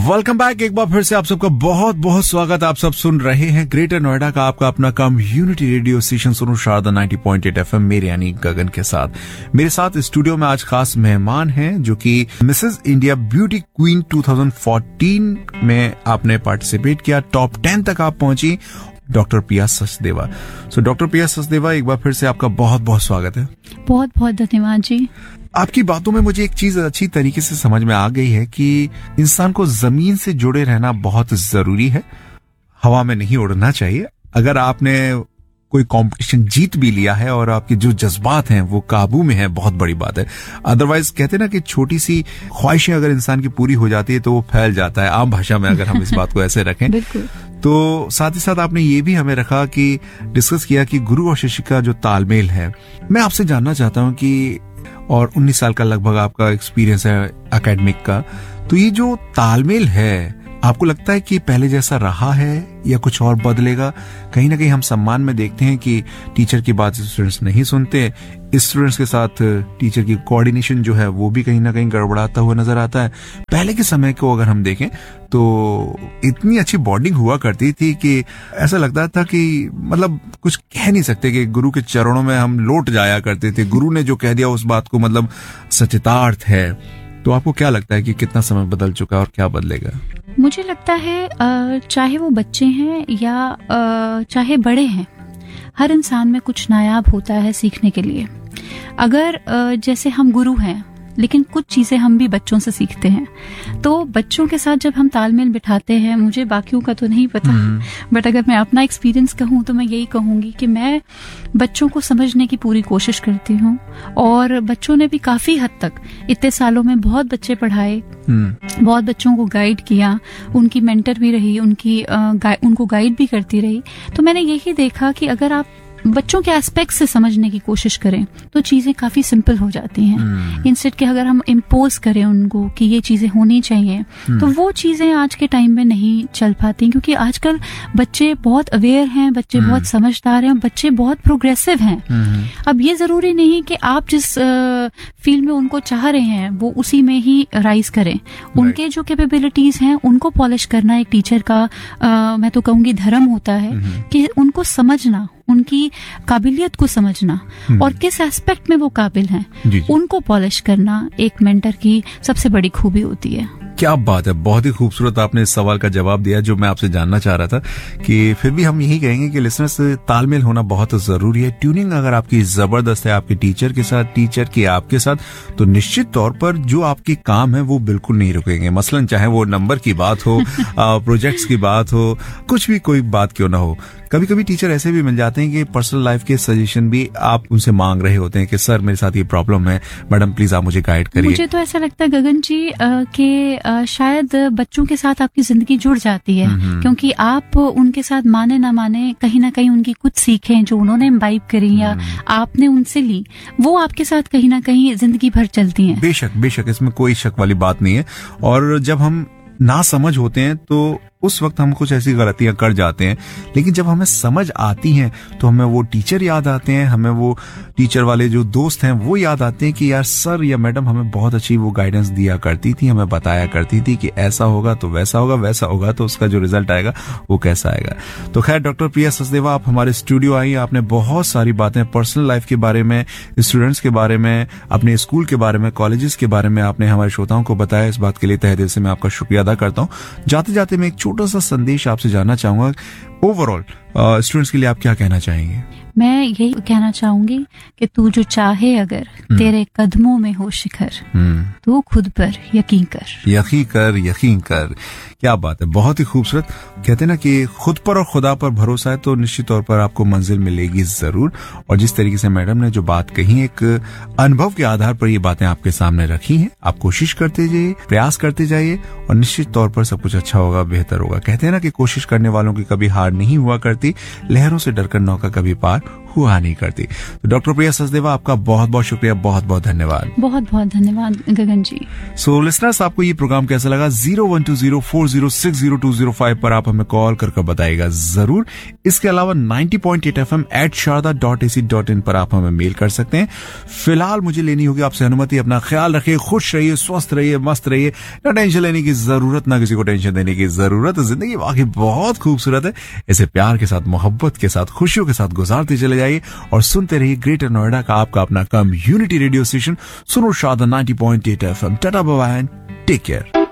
Welcome back. एक बार फिर से आप सबका बहुत बहुत स्वागत। आप सब सुन रहे हैं ग्रेटर नोएडा का आपका अपना कम्युनिटी रेडियो स्टेशन सुनो शारदा 90.8 FM मेरे यानी गगन के साथ। मेरे साथ स्टूडियो में आज खास मेहमान हैं जो कि मिसेस इंडिया ब्यूटी क्वीन 2014 में आपने पार्टिसिपेट किया, टॉप 10 तक आप पहुंची, डॉक्टर प्रिया सचदेवा। सो डॉक्टर प्रिया सचदेवा, एक बार फिर से आपका बहुत बहुत स्वागत है। बहुत बहुत धन्यवाद जी। आपकी बातों में मुझे एक चीज अच्छी तरीके से समझ में आ गई है कि इंसान को जमीन से जुड़े रहना बहुत जरूरी है, हवा में नहीं उड़ना चाहिए। अगर आपने कोई कंपटीशन जीत भी लिया है और आपके जो जज्बात हैं वो काबू में है, बहुत बड़ी बात है। अदरवाइज कहते हैं ना कि छोटी सी ख्वाहिशें अगर इंसान की पूरी हो जाती है तो वो फैल जाता है, आम भाषा में अगर हम इस बात को ऐसे रखें। तो साथ ही साथ आपने ये भी हमें रखा कि डिस्कस किया कि गुरु और शिष्य का जो तालमेल है। मैं आपसे जानना चाहता हूं कि, और 19 साल का लगभग आपका एक्सपीरियंस है एकेडमिक का, तो ये जो तालमेल है आपको लगता है कि पहले जैसा रहा है या कुछ और बदलेगा? कहीं ना कहीं हम सम्मान में देखते हैं कि टीचर की बात स्टूडेंट्स नहीं सुनते, स्टूडेंट्स के साथ टीचर की कोऑर्डिनेशन जो है वो भी कहीं ना कहीं गड़बड़ाता हुआ नजर आता है। पहले के समय को अगर हम देखें तो इतनी अच्छी बॉन्डिंग हुआ करती थी कि ऐसा लगता था कि मतलब कुछ कह नहीं सकते, कि गुरु के चरणों में हम लौट जाया करते थे। गुरु ने जो कह दिया उस बात को मतलब सचितार्थ है। तो आपको क्या लगता है कि कितना समय बदल चुका है और क्या बदलेगा? मुझे लगता है चाहे वो बच्चे हैं या चाहे बड़े हैं, हर इंसान में कुछ नायाब होता है सीखने के लिए। अगर जैसे हम गुरु हैं लेकिन कुछ चीजें हम भी बच्चों से सीखते हैं, तो बच्चों के साथ जब हम तालमेल बिठाते हैं, मुझे बाकियों का तो नहीं पता, बट अगर मैं अपना एक्सपीरियंस कहूँ तो मैं यही कहूंगी कि मैं बच्चों को समझने की पूरी कोशिश करती हूँ। और बच्चों ने भी काफी हद तक इतने सालों में बहुत बच्चे पढ़ाए, बहुत बच्चों को गाइड किया, उनकी मेंटर भी रही, उनको गाइड भी करती रही। तो मैंने यही देखा कि अगर आप बच्चों के एस्पेक्ट से समझने की कोशिश करें तो चीजें काफी सिंपल हो जाती हैं। इंस्टेड के अगर हम इम्पोज करें उनको कि ये चीजें होनी चाहिए, तो वो चीजें आज के टाइम में नहीं चल पाती, क्योंकि आजकल बच्चे बहुत अवेयर हैं, बच्चे बहुत समझदार हैं, बच्चे बहुत प्रोग्रेसिव हैं। अब ये जरूरी नहीं कि आप जिस फील्ड में उनको चाह रहे हैं वो उसी में ही राइज करें। उनके जो कैपेबिलिटीज हैं उनको पॉलिश करना एक टीचर का मैं तो कहूंगी धर्म होता है, कि उनको समझना, उनकी काबिलियत को समझना और किस एस्पेक्ट में वो काबिल हैं उनको पॉलिश करना एक मेंटर की सबसे बड़ी खूबी होती है। क्या बात है, बहुत ही खूबसूरत आपने इस सवाल का जवाब दिया जो मैं आपसे जानना चाह रहा था। कि फिर भी हम यही कहेंगे कि लिसनर्स, तालमेल होना बहुत जरूरी है। ट्यूनिंग अगर आपकी जबरदस्त है आपके टीचर के साथ, टीचर की आपके साथ, तो निश्चित तौर पर जो आपके काम है वो बिल्कुल नहीं रुकेंगे। मसलन चाहे वो नंबर की बात हो, प्रोजेक्ट्स की बात हो, कुछ भी कोई बात क्यों ना हो। कभी कभी टीचर ऐसे भी मिल जाते हैं कि पर्सनल लाइफ के सजेशन भी आप उनसे मांग रहे होते हैं कि सर मेरे साथ ये प्रॉब्लम है, मैडम प्लीज आप मुझे गाइड करिए। मुझे तो ऐसा लगता है गगन जी कि शायद बच्चों के साथ आपकी जिंदगी जुड़ जाती है, क्योंकि आप उनके साथ माने ना माने कहीं ना कहीं उनकी कुछ सीखें जो उन्होंने इम्बाइब करी या आपने उनसे ली, वो आपके साथ कहीं ना कहीं जिंदगी भर चलती हैं। बेशक बेशक, इसमें कोई शक वाली बात नहीं है। और जब हम ना समझ होते हैं तो उस वक्त हम कुछ ऐसी गलतियां कर जाते हैं, लेकिन जब हमें समझ आती हैं तो हमें वो टीचर याद आते हैं, हमें वो टीचर वाले जो दोस्त हैं वो याद आते हैं कि यार सर या मैडम हमें बहुत अच्छी वो गाइडेंस दिया करती थी, हमें बताया करती थी कि ऐसा होगा तो वैसा होगा, वैसा होगा तो उसका जो रिजल्ट आएगा वो कैसा आएगा। तो खैर डॉक्टर प्रिया सचदेवा, आप हमारे स्टूडियो आई, आपने बहुत सारी बातें पर्सनल लाइफ के बारे में, स्टूडेंट्स के बारे में, अपने स्कूल के बारे में, कॉलेजेस के बारे में आपने हमारे श्रोताओं को बताया। इस बात के लिए तहे दिल से मैं आपका शुक्रिया अदा करता हूँ। जाते जाते मैं एक छोटा सा संदेश आपसे जानना चाहूंगा, ओवरऑल स्टूडेंट्स के लिए आप क्या कहना चाहेंगे? मैं यही कहना चाहूंगी कि तू जो चाहे अगर तेरे कदमों में हो शिखर, तू खुद पर यकीन कर। यकीन कर। क्या बात है, बहुत ही खूबसूरत। कहते हैं ना कि खुद पर और खुदा पर भरोसा है तो निश्चित तौर पर आपको मंजिल मिलेगी जरूर। और जिस तरीके से मैडम ने जो बात कही, एक अनुभव के आधार पर ये बातें आपके सामने रखी हैं। आप कोशिश करते जाइए, प्रयास करते जाइए और निश्चित तौर पर सब कुछ अच्छा होगा, बेहतर होगा। कहते हैं ना कि कोशिश करने वालों की कभी हार नहीं हुआ करती, लहरों से डरकर नौका कभी पार हुआ नहीं करती। तो डॉक्टर प्रिया सचदेवा, आपका बहुत बहुत शुक्रिया, बहुत बहुत धन्यवाद। बहुत बहुत धन्यवाद गगन जी। सो लिसनर्स, आपको ये प्रोग्राम कैसा लगा? 012040602005 पर आप हमें कॉल कर बताइएगा जरूर। इसके अलावा 90.8 FM @sharda.ac.in पर आप हमें मेल कर सकते हैं। फिलहाल मुझे लेनी होगी आपसे अनुमति। अपना ख्याल रखिए, खुश रहिए, स्वस्थ रहिए, मस्त रहिए। ना टेंशन लेने की जरूरत, ना किसी को टेंशन देने की जरूरत। जिंदगी वाकई बहुत खूबसूरत है। इसे प्यार के साथ, मोहब्बत के साथ, खुशियों के साथ गुजारते चले जाइए और सुनते रहिए ग्रेटर नोएडा का आपका अपना कम्युनिटी रेडियो स्टेशन सुनो Sharda 90.8 FM। Tata bye bye, take care.